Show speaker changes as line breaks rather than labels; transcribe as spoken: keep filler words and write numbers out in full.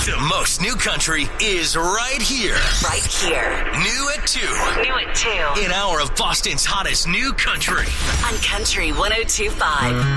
The most new country is right here.
Right here.
New at two.
New at two.
An hour of Boston's hottest new country.
On Country one oh two point five.